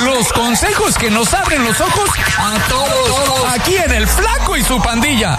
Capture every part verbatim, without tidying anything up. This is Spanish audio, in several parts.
Los consejos que nos abren los ojos a todos. Aquí en El Flaco y su pandilla.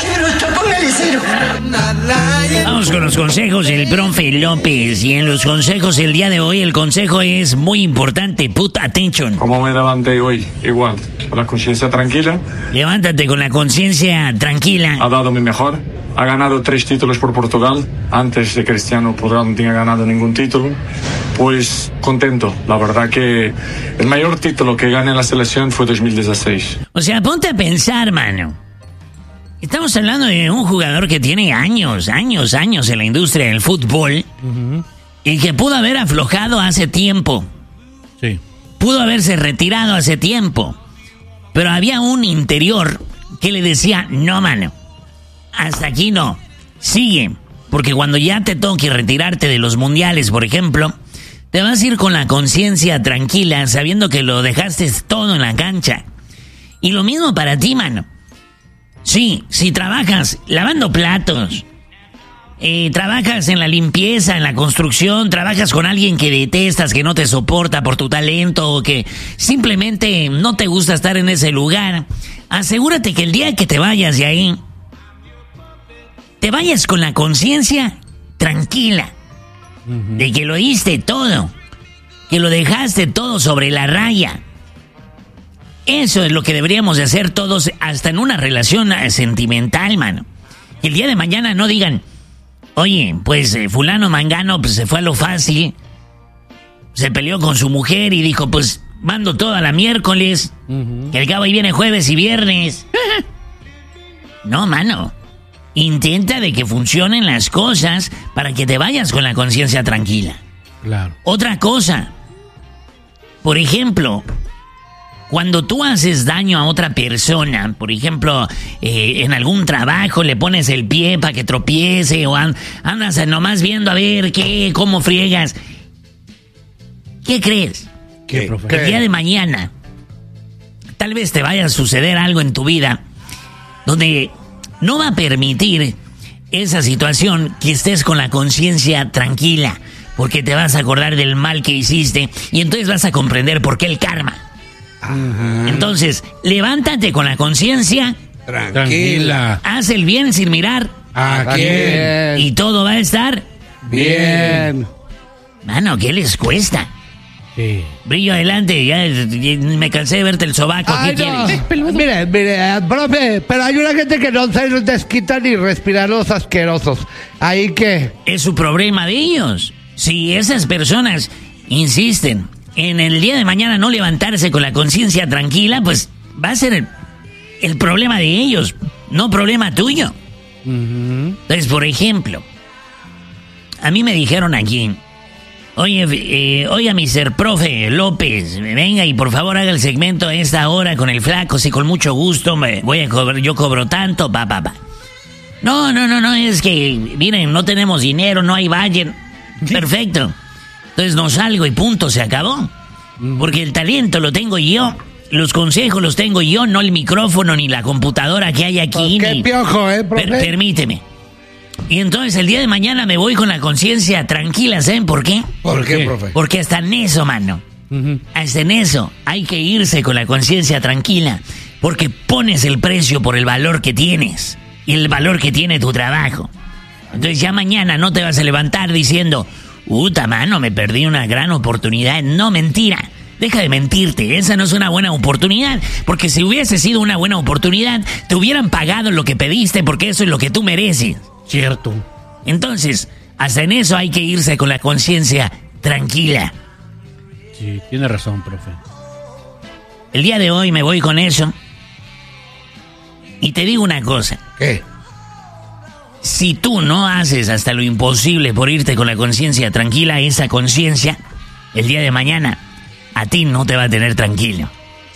Vamos con los consejos del profe López. Y en los consejos el día de hoy, el consejo es muy importante. Put attention. Como me levanté hoy, igual, con la conciencia tranquila. Levántate con la conciencia tranquila. Ha dado mi mejor. Ha ganado tres títulos por Portugal. Antes de Cristiano Portugal no tenía ganado ningún título. Pues contento. La verdad que el mayor título que gané en la selección fue dos mil dieciséis. O sea, ponte a pensar, mano. Estamos hablando de un jugador que tiene años, años, años en la industria del fútbol. Uh-huh. Y que pudo haber aflojado hace tiempo. Sí. Pudo haberse retirado hace tiempo. Pero había un interior que le decía, no, mano. Hasta aquí no. Sigue. Porque cuando ya te toque retirarte de los mundiales, por ejemplo, te vas a ir con la conciencia tranquila, sabiendo que lo dejaste todo en la cancha. Y lo mismo para ti, mano. Sí, si trabajas lavando platos, eh, trabajas en la limpieza, en la construcción, trabajas con alguien que detestas, que no te soporta por tu talento o que simplemente no te gusta estar en ese lugar, asegúrate que el día que te vayas de ahí, te vayas con la conciencia tranquila, uh-huh, de que lo diste todo, que lo dejaste todo sobre la raya. Eso es lo que deberíamos de hacer todos, hasta en una relación sentimental, mano. Que el día de mañana no digan, oye, pues eh, fulano mangano pues, se fue a lo fácil, se peleó con su mujer y dijo, pues mando todo a la miércoles, uh-huh, que al cabo ahí viene jueves y viernes. No, mano. Intenta de que funcionen las cosas para que te vayas con la conciencia tranquila. Claro. Otra cosa. Por ejemplo, cuando tú haces daño a otra persona, por ejemplo, eh, en algún trabajo le pones el pie para que tropiece o and- andas nomás viendo a ver qué, cómo friegas. ¿Qué crees? ¿Qué, profe? Que el día de mañana tal vez te vaya a suceder algo en tu vida donde no va a permitir esa situación que estés con la conciencia tranquila, porque te vas a acordar del mal que hiciste y entonces vas a comprender por qué el karma. Ajá. Entonces, levántate con la conciencia tranquila. Haz el bien sin mirar ¿A quién? y todo va a estar bien. Mano, ¿qué les cuesta? Sí. Brillo adelante, ya, ya me cansé de verte el sobaco. Ay, ¿Qué no. quieres? Mire, mire, profe, pero hay una gente que no se desquita ni respirar los asquerosos. ¿Ahí qué? Es su problema de ellos. Si esas personas insisten en el día de mañana no levantarse con la conciencia tranquila, pues va a ser el, el problema de ellos, no problema tuyo. Uh-huh. Entonces, por ejemplo, a mí me dijeron aquí, oye, eh, oiga, mister Profe López, venga y por favor haga el segmento a esta hora con el Flaco, si con mucho gusto me voy a cobrar, yo cobro tanto, pa, pa, pa. No, no, no, no, es que, miren, no tenemos dinero, no hay budget. Perfecto. Entonces no salgo y punto, se acabó. Porque el talento lo tengo yo, los consejos los tengo yo, no el micrófono ni la computadora que hay aquí. ¿Qué ni... piojo, eh, profe? Per- permíteme. Y entonces el día de mañana me voy con la conciencia tranquila, ¿saben por qué? ¿Por qué, profe? Porque hasta en eso, mano. Uh-huh. Hasta en eso hay que irse con la conciencia tranquila. Porque pones el precio por el valor que tienes y el valor que tiene tu trabajo. Entonces ya mañana no te vas a levantar diciendo, puta, mano, me perdí una gran oportunidad. No, mentira. Deja de mentirte, esa no es una buena oportunidad, porque si hubiese sido una buena oportunidad, te hubieran pagado lo que pediste, porque eso es lo que tú mereces. Cierto. Entonces, hasta en eso hay que irse con la conciencia tranquila. Sí, tiene razón, profe. El día de hoy me voy con eso. Y te digo una cosa. ¿Qué? Si tú no haces hasta lo imposible por irte con la conciencia tranquila, esa conciencia, el día de mañana, a ti no te va a tener tranquilo.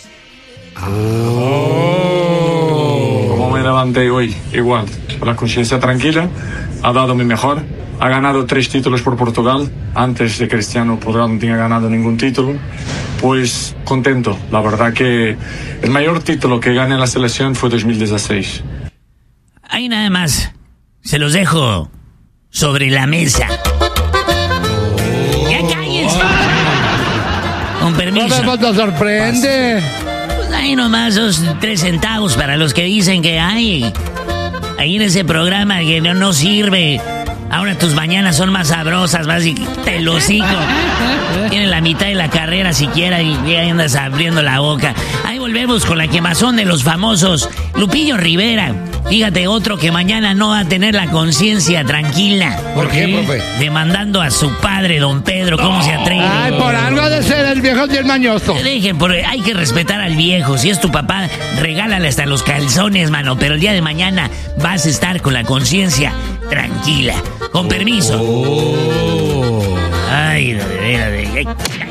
Oh. Como me levanté hoy, igual, con la conciencia tranquila, ha dado mi mejor, ha ganado tres títulos por Portugal, antes de Cristiano Portugal no tenía ganado ningún título, pues contento, la verdad que el mayor título que gané en la selección fue dos mil dieciséis. Ahí nada más, se los dejo sobre la mesa. ¡Ya cállense! Un permiso. Profe, pues nos sorprende. Pues ahí nomás dos, tres centavos para los que dicen que hay. Ahí en ese programa que no, no sirve. Ahora tus mañanas son más sabrosas, más y te lo hocico. Tienen la mitad de la carrera siquiera y ya andas abriendo la boca. Ahí volvemos con la quemazón de los famosos. Lupillo Rivera. Fíjate, otro que mañana no va a tener la conciencia tranquila. ¿Por qué, profe? Demandando a su padre, don Pedro. ¿Cómo se atreve? Ay, por algo de ser el viejo bien mañoso. Dejen, por, hay que respetar al viejo. Si es tu papá, regálale hasta los calzones, mano. Pero el día de mañana vas a estar con la conciencia tranquila. Con permiso. Oh. Ay, de veras, de...